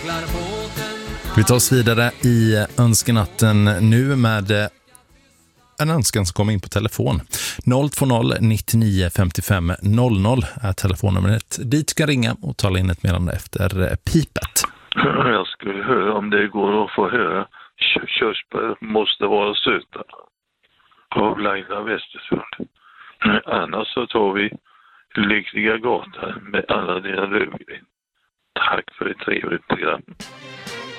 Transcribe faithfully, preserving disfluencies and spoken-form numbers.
Vi tar oss vidare i önskenatten nu med en önskan som kommer in på telefon. noll två noll nittionio femtiofem noll noll är telefonnumret. Dit ska ringa och tala in ett meddelande efter pipet. Jag skulle höra om det går att få höra körsbär måste vara söta av Laila Westersund. Annars så tar vi Lyckliga gatan med alla dina rövgren. Tack för ett trevligt program.